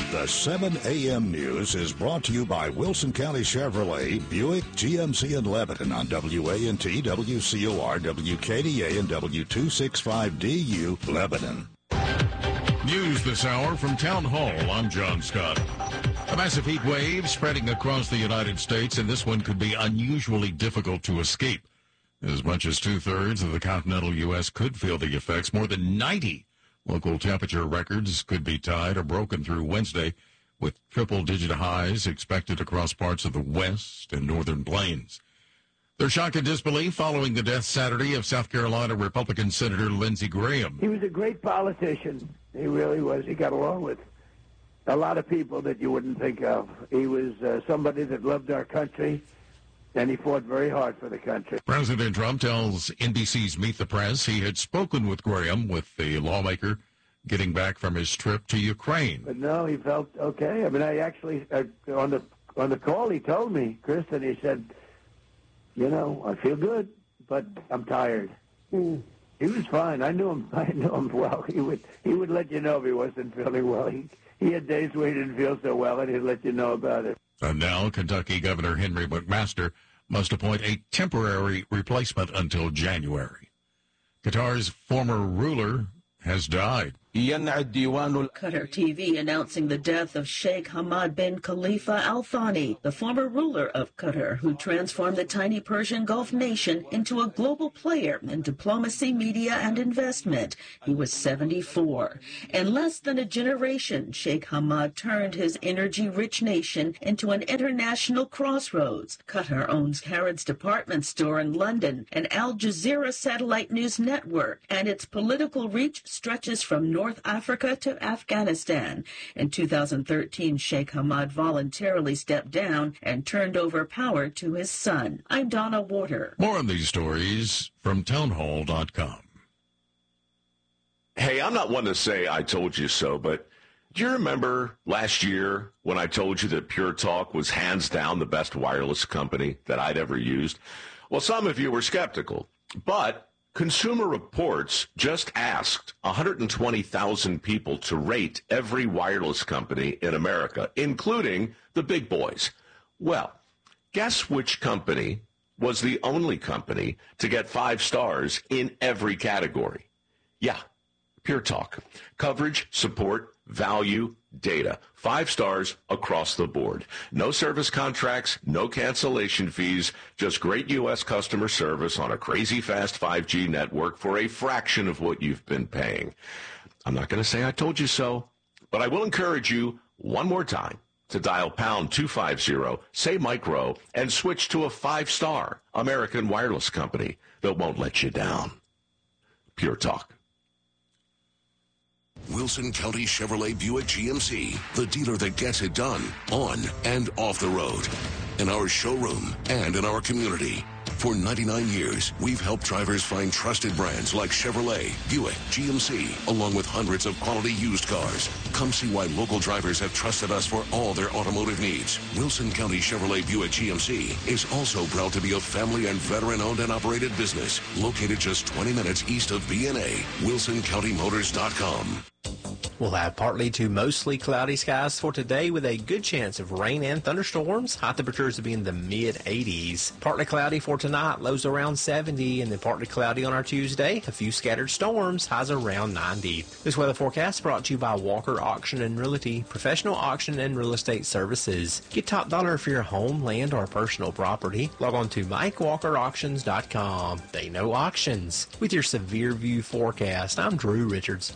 The 7 a.m. news is brought to you by Wilson County Chevrolet, Buick, GMC in Lebanon on WANT, WCOR, WKDA, and W265DU, Lebanon. News this hour from Town Hall. I'm John Scott. A massive heat wave spreading across the United States, and this one could be unusually difficult to escape. As much as two-thirds of the continental U.S. could feel the effects. More than 90 local temperature records could be tied or broken through Wednesday, with triple-digit highs expected across parts of the west and northern plains. Their shock and disbelief following the death Saturday of South Carolina Republican Senator Lindsey Graham. He was a great politician. He really was. He got along with a lot of people that you wouldn't think of. He was somebody that loved our country, and he fought very hard for the country. President Trump tells NBC's Meet the Press he had spoken with Graham, with the lawmaker getting back from his trip to Ukraine. But no, he felt okay. I mean, I actually, on the call, he told me, Kristen, he said, you know, I feel good, but I'm tired. He was fine. I knew him well. He would let you know if he wasn't feeling well. He had days where he didn't feel so well, and he'd let you know about it. And now Kentucky Governor Henry McMaster must appoint a temporary replacement until January. Qatar's former ruler has died. Qatar TV announcing the death of Sheikh Hamad bin Khalifa Al Thani, the former ruler of Qatar, who transformed the tiny Persian Gulf nation into a global player in diplomacy, media, and investment. He was 74. In less than a generation, Sheikh Hamad turned his energy-rich nation into an international crossroads. Qatar owns Harrods department store in London, an Al Jazeera satellite news network, and its political reach stretches from North Africa to Afghanistan. In 2013, Sheikh Hamad voluntarily stepped down and turned over power to his son. I'm Donna Warder. More on these stories from townhall.com. Hey, I'm not one to say I told you so, but do you remember last year when I told you that Pure Talk was hands down the best wireless company that I'd ever used? Well, some of you were skeptical, but Consumer Reports just asked 120,000 people to rate every wireless company in America, including the big boys. Well, guess which company was the only company to get 5 stars in every category? Yeah, Pure Talk. Coverage, support, value, data. 5 stars across the board. No service contracts, no cancellation fees, just great U.S. customer service on a crazy fast 5G network for a fraction of what you've been paying. I'm not going to say I told you so, but I will encourage you one more time to dial pound 250, say micro, and switch to a 5-star American wireless company that won't let you down. Pure Talk. Wilson County Chevrolet Buick GMC, the dealer that gets it done on and off the road, in our showroom and in our community. For 99 years, we've helped drivers find trusted brands like Chevrolet, Buick, GMC, along with hundreds of quality used cars. Come see why local drivers have trusted us for all their automotive needs. Wilson County Chevrolet Buick GMC is also proud to be a family and veteran-owned and operated business located just 20 minutes east of B&A, WilsonCountyMotors.com. We'll have partly to mostly cloudy skies for today with a good chance of rain and thunderstorms. High temperatures will be in the mid-80s. Partly cloudy for tonight, lows around 70, and then partly cloudy on our Tuesday. A few scattered storms, highs around 90. This weather forecast brought to you by Walker Auction and Realty, professional auction and real estate services. Get top dollar for your home, land, or personal property. Log on to MikeWalkerAuctions.com. They know auctions. With your severe view forecast, I'm Drew Richards.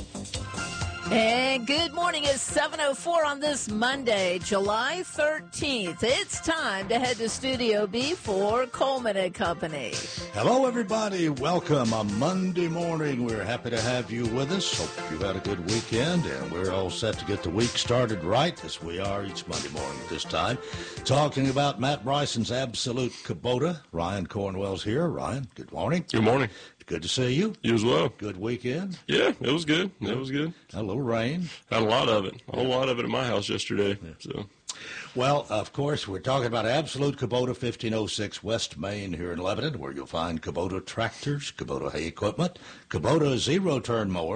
And good morning. It's 7:04 on this Monday, July 13th. It's time to head to Studio B for Coleman and Company. Hello, everybody. Welcome on Monday morning. We're happy to have you with us. Hope you've had a good weekend, and we're all set to get the week started right, as we are each Monday morning at this time. Talking about Matt Bryson's Absolute Kubota. Ryan Cornwell's here. Ryan, good morning. Good morning. Good to see you. You as well. Good weekend. Yeah, it was good. It was good. A little rain. Had a lot of it. A whole lot of it at my house yesterday. Yeah. So, well, of course, we're talking about Absolute Kubota, 1506 West Main here in Lebanon, where you'll find Kubota tractors, Kubota hay equipment, Kubota zero-turn mowers,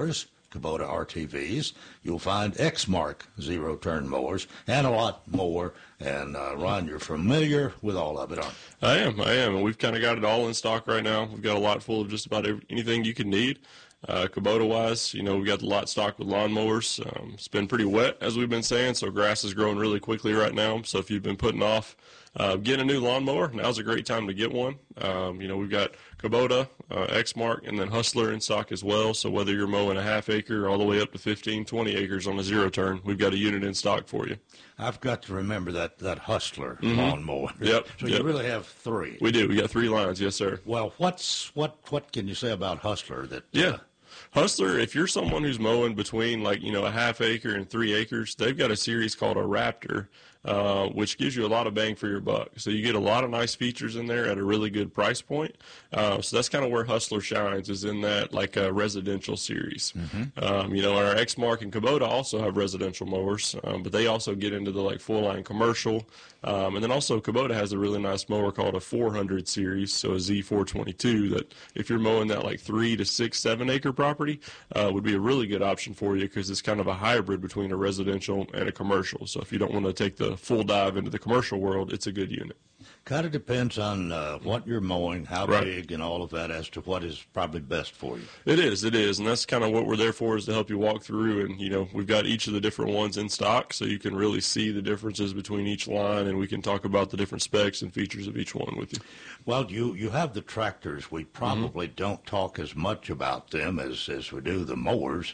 Kubota RTVs, you'll find Exmark zero-turn mowers and a lot more. And, Ron, you're familiar with all of it, aren't you? I am. And we've kind of got it all in stock right now. We've got a lot full of just about anything you can need. Kubota-wise, we've got the lot stocked with lawnmowers. It's been pretty wet, as we've been saying, so grass is growing really quickly right now. So if you've been putting off getting a new lawnmower, now's a great time to get one. We've got Kubota, Exmark, and then Hustler in stock as well. So whether you're mowing a half acre all the way up to 15, 20 acres on a zero-turn, we've got a unit in stock for you. I've got to remember that Hustler lawnmower. Yep. So you really have three. We do. We got 3 lines, yes, sir. Well, what can you say about Hustler? Hustler, if you're someone who's mowing between a half acre and 3 acres, they've got a series called a Raptor, which gives you a lot of bang for your buck. So you get a lot of nice features in there at a really good price point. So that's kind of where Hustler shines, is in that residential series. Our Exmark and Kubota also have residential mowers, but they also get into the full line commercial. And then also Kubota has a really nice mower called a 400 series, so a Z422, that if you're mowing that 3 to 6, 7 acre property, would be a really good option for you, because it's kind of a hybrid between a residential and a commercial. So if you don't want to take the full dive into the commercial world, it's a good unit. Kind of depends on what you're mowing, how big, and all of that, as to what is probably best for you. It is, and that's kind of what we're there for, is to help you walk through. And we've got each of the different ones in stock, so you can really see the differences between each line, and we can talk about the different specs and features of each one with you. Well, you have the tractors. We probably don't talk as much about them as we do the mowers,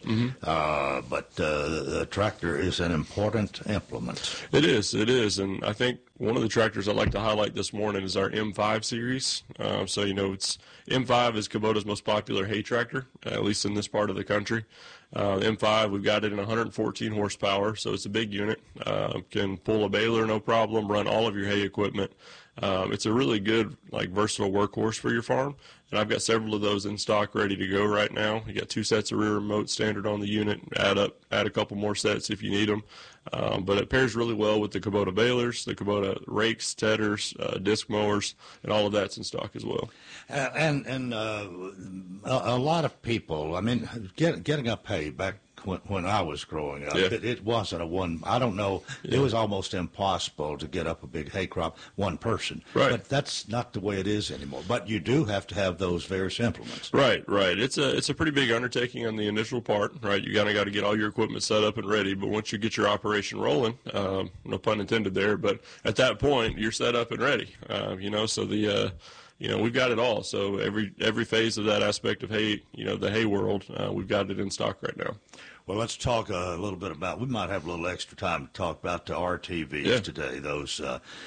but the tractor is an important implement. It is, and I think one of the tractors I'd like to highlight this morning is our M5 series. It's M5 is Kubota's most popular hay tractor, at least in this part of the country. The M5, we've got it in 114 horsepower, so it's a big unit. Can pull a baler no problem, run all of your hay equipment. It's a really good, versatile workhorse for your farm, and I've got several of those in stock ready to go right now. You got 2 sets of rear remote standard on the unit. Add a couple more sets if you need them. But it pairs really well with the Kubota balers, the Kubota rakes, tedders, disc mowers, and all of that's in stock as well. And a lot of people, getting up hay back when I was growing up, it wasn't I don't know, it was almost impossible to get up a big hay crop, one person. Right. But that's not the way it is anymore. But you do have to have those various implements. Right. It's a pretty big undertaking on the initial part, right? You kind of got to get all your equipment set up and ready, but once you get your operation rolling, no pun intended there, but at that point, you're set up and ready, so we've got it all. So every phase of that aspect of hay, the hay world, we've got it in stock right now. Well, let's talk a little bit about, we might have a little extra time to talk about the RTVs today. Those,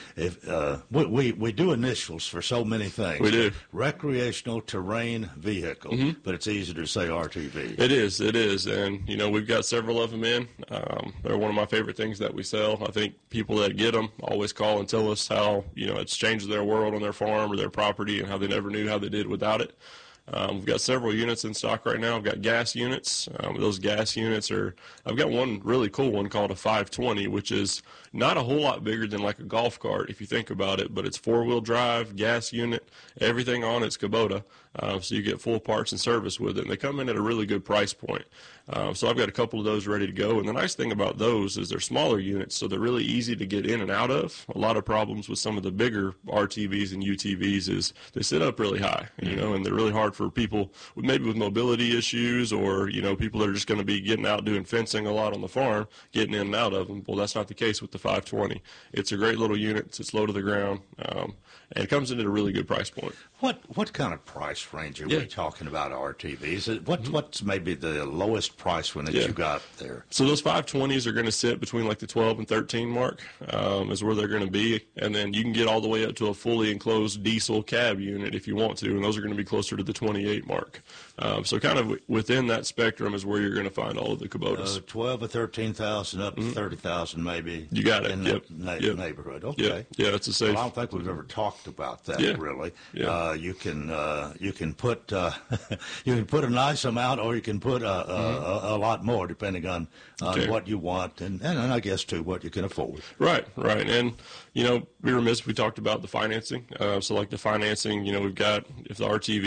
we do initials for so many things. We do. Recreational terrain vehicle, but it's easy to say RTV. It is. And, we've got several of them in. They're one of my favorite things that we sell. I think people that get them always call and tell us how, it's changed their world on their farm or their property, and how they never knew how they did without it. We've got several units in stock right now. I've got gas units. Those gas units I've got one really cool one called a 520, which is not a whole lot bigger than a golf cart if you think about it, but it's 4-wheel drive, gas unit, everything on it's Kubota. So you get full parts and service with it, and they come in at a really good price point. So I've got a couple of those ready to go, and the nice thing about those is they're smaller units, so they're really easy to get in and out of. A lot of problems with some of the bigger RTVs and UTVs is they sit up really high, and they're really hard for people with mobility issues, or people that are just going to be getting out doing fencing a lot on the farm, getting in and out of them. Well, that's not the case with the 520. It's a great little unit. It's low to the ground, and it comes in at a really good price point. What kind of price range are we talking about RTVs? What's maybe the lowest price one that you got there? So those 520s are going to sit between the 12 and 13 mark, is where they're going to be, and then you can get all the way up to a fully enclosed diesel cab unit if you want to, and those are going to be closer to the 28 mark. So kind of within that spectrum is where you're going to find all of the Kubotas. 12 or 13,000 up to 30,000 maybe. You got it. In that neighborhood. Okay. Yeah, it's a safe. Well, I don't think we've ever talked about that really. Yeah. You can put a nice amount, or you can put a lot more, depending on what you want, and I guess too what you can afford. Right. And be remiss if we talked about the financing. So the financing, we've got, if the RTV is something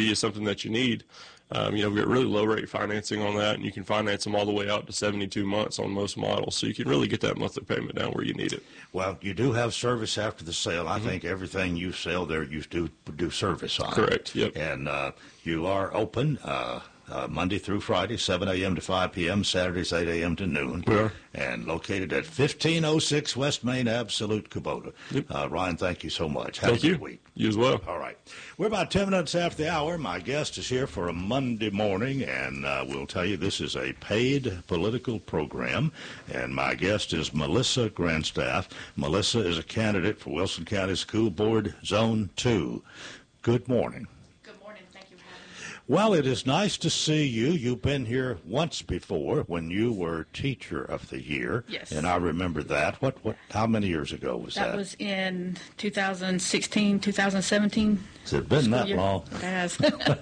that you need. We get really low rate financing on that, and you can finance them all the way out to 72 months on most models. So you can really get that monthly payment down where you need it. Well, you do have service after the sale. I think everything you sell there, you do service on. Correct. Yep. And you are open Monday through Friday, 7 a.m. to 5 p.m., Saturdays 8 a.m. to noon. Yeah. And located at 1506 West Main, Absolute, Kubota. Yep. Ryan, thank you so much. Have Thank a you. good week. You as well. All right. We're about 10 minutes after the hour. My guest is here for a Monday morning, and we'll tell you this is a paid political program. And my guest is Melissa Grandstaff. Melissa is a candidate for Wilson County School Board Zone 2. Good morning. Well, it is nice to see you. You've been here once before when you were Teacher of the Year. Yes. And I remember that. How many years ago was that? That was in 2016, 2017. Has it been that year? long? It has.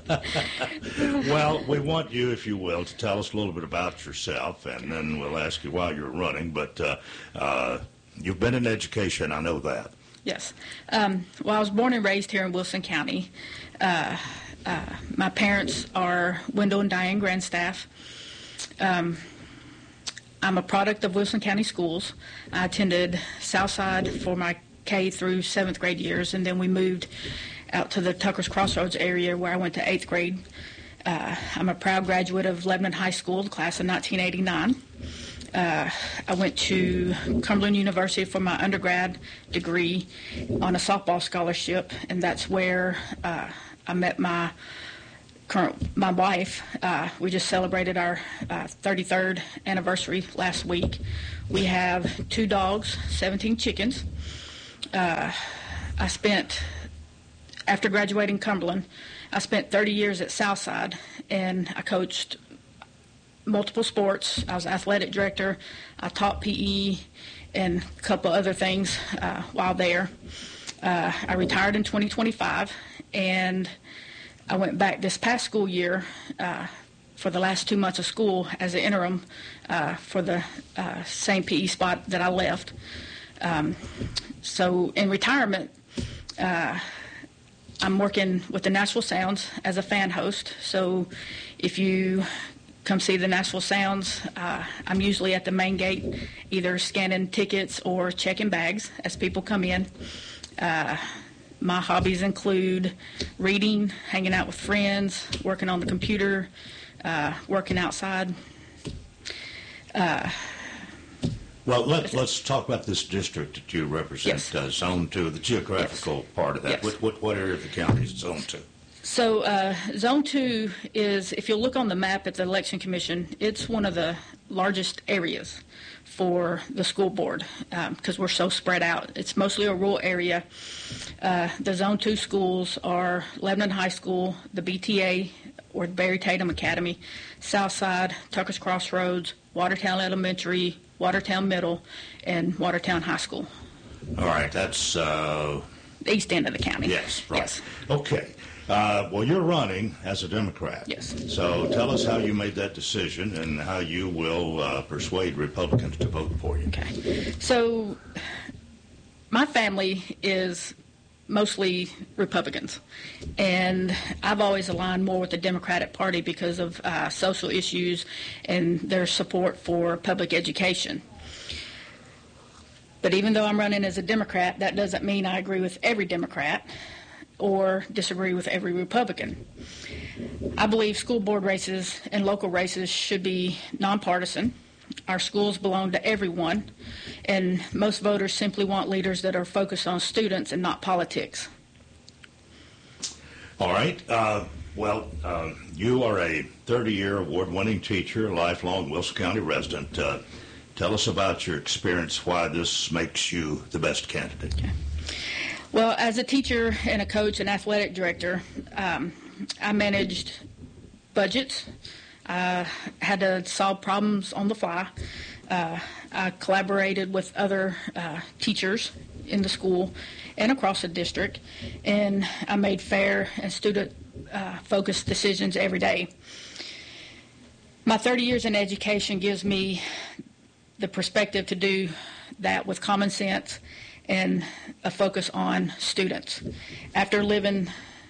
Well, we want you, if you will, to tell us a little bit about yourself, and then we'll ask you why you're running. But you've been in education, I know that. Yes. Well, I was born and raised here in Wilson County. My parents are Wendell and Diane Grandstaff. I'm a product of Wilson County Schools. I attended Southside for my K through 7th grade years, and then we moved out to the Tucker's Crossroads area where I went to 8th grade. I'm a proud graduate of Lebanon High School, the class of 1989. I went to Cumberland University for my undergrad degree on a softball scholarship, and that's where I met my wife. We just celebrated our 33rd anniversary last week. We have 2 dogs, 17 chickens. After graduating Cumberland, I spent 30 years at Southside, and I coached multiple sports. I was athletic director. I taught PE and a couple other things while there. I retired in 2025, and I went back this past school year for the last 2 months of school as an interim for the same PE spot that I left. So in retirement, I'm working with the Nashville Sounds as a fan host. So if you come see the Nashville Sounds, I'm usually at the main gate either scanning tickets or checking bags as people come in. My hobbies include reading, hanging out with friends, working on the computer, working outside. Well, let's talk about this district that you represent, Yes. Zone 2, the geographical part of that. Yes. What area of the county is Zone 2? So Zone 2 is, if you look on the map at the Election Commission, it's one of the largest areas for the school board because we're so spread out. It's mostly a rural area. The Zone 2 schools are Lebanon High School, the BTA, or Barry Tatum Academy, Southside, Tucker's Crossroads, Watertown Elementary, Watertown Middle, and Watertown High School. All right, that's... The east end of the county. Yes, right. Yes. Okay. Well, you're running as a Democrat. Yes. So tell us how you made that decision and how you will persuade Republicans to vote for you. Okay. So my family is mostly Republicans, and I've always aligned more with the Democratic Party because of social issues and their support for public education. But even though I'm running as a Democrat, that doesn't mean I agree with every Democrat or disagree with every Republican. I believe school board races and local races should be nonpartisan. Our schools belong to everyone, and most voters simply want leaders that are focused on students and not politics. All right. You are a 30-year award-winning teacher, lifelong Wilson County resident. Tell us about your experience, why this makes you the best candidate. Okay. Well, as a teacher and a coach and athletic director, I managed budgets. I had to solve problems on the fly. I collaborated with other teachers in the school and across the district, and I made fair and student-focused decisions every day. My 30 years in education gives me the perspective to do that with common sense and a focus on students. After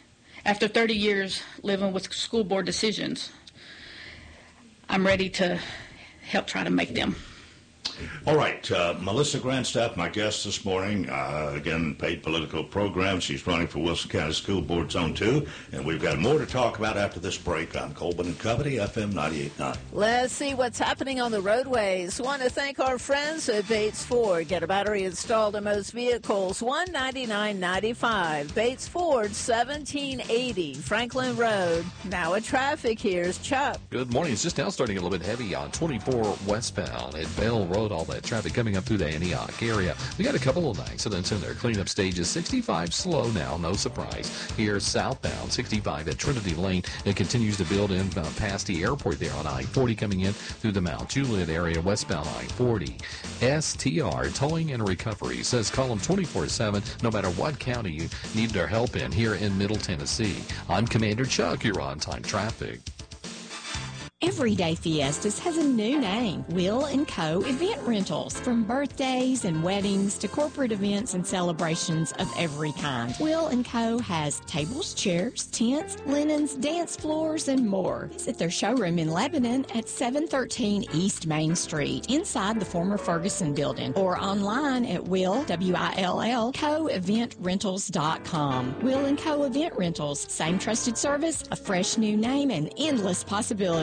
After 30 years living with school board decisions, I'm ready to help try to make them. All right, Melissa Grandstaff, my guest this morning, again, paid political program. She's running for Wilson County School Board Zone 2, and we've got more to talk about after this break on Coleman and Company, FM 98.9. Let's see what's happening on the roadways. Want to thank our friends at Bates Ford. Get a battery installed in most vehicles, $199.95. Bates Ford, 1780 Franklin Road. Now at traffic, here's Chuck. Good morning. It's just now starting a little bit heavy on 24 westbound at Bell Road. All that traffic coming up through the Antioch area. We got a couple of accidents in there. Cleanup stages. 65 slow now, no surprise. Here southbound, 65 at Trinity Lane. It continues to build in past the airport there on I-40 coming in through the Mount Juliet area, westbound I-40. STR Towing and Recovery says call them 24/7 no matter what county you need their help in here in Middle Tennessee. I'm Commander Chuck. You're on time traffic. Everyday Fiestas has a new name, Will & Co. Event Rentals. From birthdays and weddings to corporate events and celebrations of every kind, Will & Co. has tables, chairs, tents, linens, dance floors, and more. Visit their showroom in Lebanon at 713 East Main Street, inside the former Ferguson building, or online at coeventrentals.com. Will & Co. Event Rentals, same trusted service, a fresh new name, and endless possibilities.